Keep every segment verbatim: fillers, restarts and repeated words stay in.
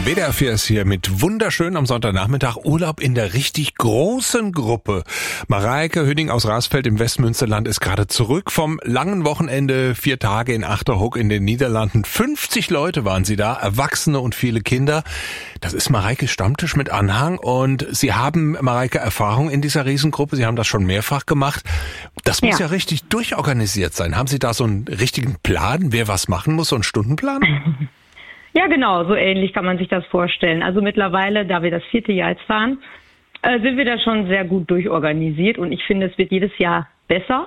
W D R vier ist hier mit wunderschön am Sonntagnachmittag Urlaub in der richtig großen Gruppe. Mareike Hüning aus Rasfeld im Westmünsterland ist gerade zurück vom langen Wochenende, vier Tage in Achterhoek in den Niederlanden. fünfzig Leute waren sie da, Erwachsene und viele Kinder. Das ist Mareikes Stammtisch mit Anhang und Sie haben, Mareike, Erfahrung in dieser Riesengruppe. Sie haben das schon mehrfach gemacht. Das muss ja, ja richtig durchorganisiert sein. Haben Sie da so einen richtigen Plan, wer was machen muss, so einen Stundenplan? Ja, genau, so ähnlich kann man sich das vorstellen. Also mittlerweile, da wir das vierte Jahr jetzt fahren, äh, sind wir da schon sehr gut durchorganisiert und ich finde, es wird jedes Jahr besser.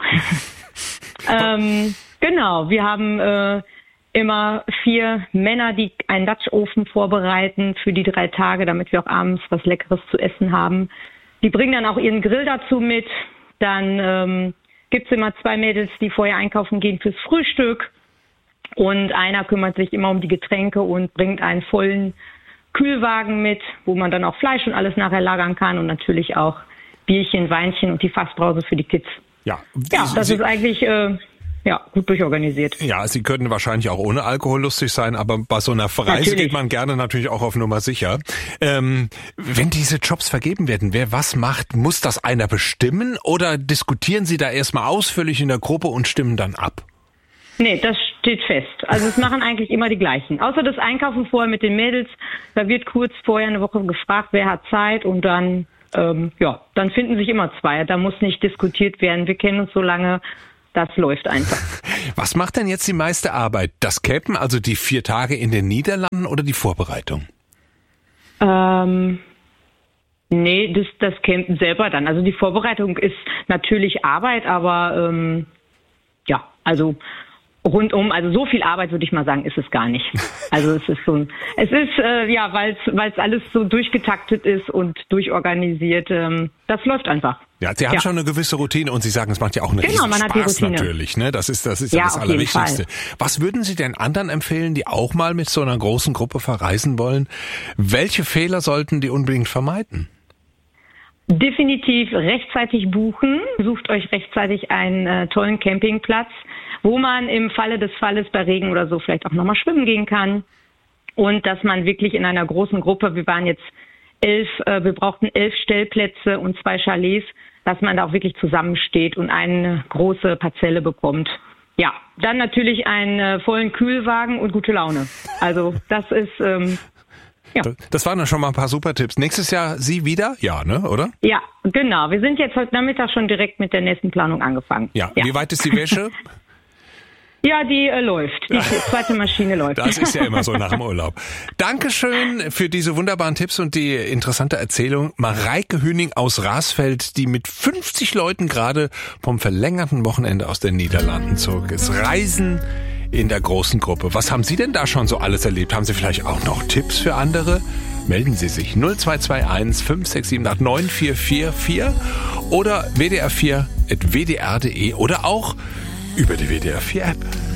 ähm, genau, wir haben äh, immer vier Männer, die einen Dutch-Ofen vorbereiten für die drei Tage, damit wir auch abends was Leckeres zu essen haben. Die bringen dann auch ihren Grill dazu mit. Dann ähm, gibt's immer zwei Mädels, die vorher einkaufen gehen fürs Frühstück. Und einer kümmert sich immer um die Getränke und bringt einen vollen Kühlwagen mit, wo man dann auch Fleisch und alles nachher lagern kann und natürlich auch Bierchen, Weinchen und die Fassbrause für die Kids. Ja, ja das Sie, ist eigentlich äh, ja gut durchorganisiert. Ja, Sie können wahrscheinlich auch ohne Alkohol lustig sein, aber bei so einer Reise natürlich. Geht man gerne natürlich auch auf Nummer sicher. Ähm, wenn diese Jobs vergeben werden, wer was macht, muss das einer bestimmen oder diskutieren Sie da erstmal ausführlich in der Gruppe und stimmen dann ab? Nee, das steht fest. Also es machen eigentlich immer die gleichen. Außer das Einkaufen vorher mit den Mädels, da wird kurz vorher eine Woche gefragt, wer hat Zeit und dann, ähm, ja, dann finden sich immer zwei. Da muss nicht diskutiert werden. Wir kennen uns so lange, das läuft einfach. Was macht denn jetzt die meiste Arbeit? Das Campen, also die vier Tage in den Niederlanden oder die Vorbereitung? Ähm... Nee, das, das Campen selber dann. Also die Vorbereitung ist natürlich Arbeit, aber ähm, ja, also rundum, also so viel Arbeit würde ich mal sagen, ist es gar nicht. Also es ist so, es ist äh, ja, weil es weil es alles so durchgetaktet ist und durchorganisiert. Ähm, das läuft einfach. Ja, Sie haben ja. schon eine gewisse Routine und Sie sagen, es macht ja auch einen genau, riesen man hat die Spaß Routine. Natürlich. Ne, das ist das ist ja, ja das Allerwichtigste. Was würden Sie denn anderen empfehlen, die auch mal mit so einer großen Gruppe verreisen wollen? Welche Fehler sollten die unbedingt vermeiden? Definitiv rechtzeitig buchen. Sucht euch rechtzeitig einen äh, tollen Campingplatz, wo man im Falle des Falles bei Regen oder so vielleicht auch nochmal schwimmen gehen kann. Und dass man wirklich in einer großen Gruppe, wir waren jetzt elf, äh, wir brauchten elf Stellplätze und zwei Chalets, dass man da auch wirklich zusammensteht und eine große Parzelle bekommt. Ja, dann natürlich einen äh, vollen Kühlwagen und gute Laune. Also das ist... Ähm, Ja. Das waren dann schon mal ein paar super Tipps. Nächstes Jahr Sie wieder? Ja, ne, oder? Ja, genau. Wir sind jetzt heute Nachmittag schon direkt mit der nächsten Planung angefangen. Ja, ja. Wie weit ist die Wäsche? Ja, die äh, läuft. Die zweite Maschine läuft. Das ist ja immer so nach dem Urlaub. Dankeschön für diese wunderbaren Tipps und die interessante Erzählung. Mareike Hüning aus Rasfeld, die mit fünfzig Leuten gerade vom verlängerten Wochenende aus den Niederlanden zurück ist. Reisen in der großen Gruppe. Was haben Sie denn da schon so alles erlebt? Haben Sie vielleicht auch noch Tipps für andere? Melden Sie sich null zwei zwei eins fünf sechs sieben acht neun vier vier vier oder w d r vier at w d r punkt d e oder auch über die W D R vier App.